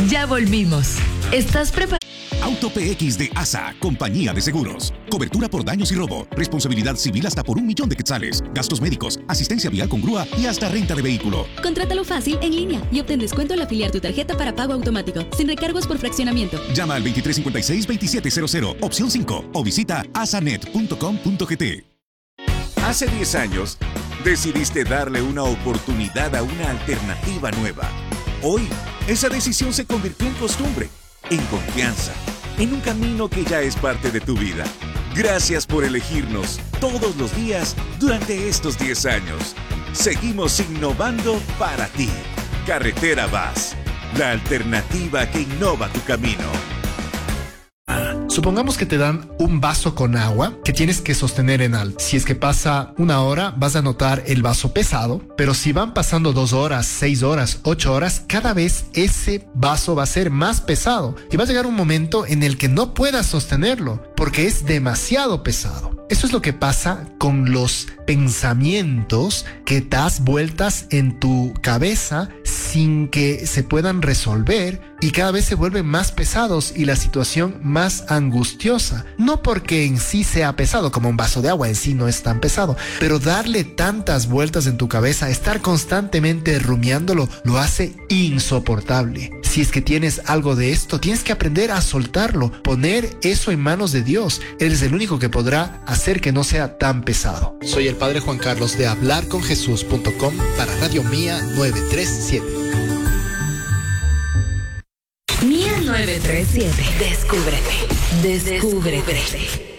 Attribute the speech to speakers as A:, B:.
A: Ya volvimos. ¿Estás preparado?
B: Auto PX de ASA, compañía de seguros. Cobertura por daños y robo. Responsabilidad civil hasta por 1.000.000 de quetzales. Gastos médicos, asistencia vial con grúa y hasta renta de vehículo.
C: Contrátalo fácil en línea y obtén descuento al afiliar tu tarjeta para pago automático, sin recargos por fraccionamiento.
B: Llama al 2356-2700, opción 5, o visita asanet.com.gt.
D: Hace 10 años, decidiste darle una oportunidad a una alternativa nueva. Hoy, esa decisión se convirtió en costumbre, en confianza, en un camino que ya es parte de tu vida. Gracias por elegirnos todos los días durante estos 10 años. Seguimos innovando para ti. Carretera VAS, la alternativa que innova tu camino.
E: Supongamos que te dan un vaso con agua que tienes que sostener en alto. Si es que pasa 1 hora, vas a notar el vaso pesado, pero si van pasando 2 horas, 6 horas, 8 horas, cada vez ese vaso va a ser más pesado y va a llegar un momento en el que no puedas sostenerlo porque es demasiado pesado. Eso es lo que pasa con los pensamientos que das vueltas en tu cabeza sin que se puedan resolver y cada vez se vuelven más pesados y la situación más angustiosa. No porque en sí sea pesado, como un vaso de agua en sí no es tan pesado, pero darle tantas vueltas en tu cabeza, estar constantemente rumiándolo, lo hace insoportable. Si es que tienes algo de esto, tienes que aprender a soltarlo, poner eso en manos de Dios. Él es el único que podrá hacer que no sea tan pesado. Soy el Padre Juan Carlos de hablarconjesús.com para Radio Mía 937.
A: Mía 937. Descúbrete.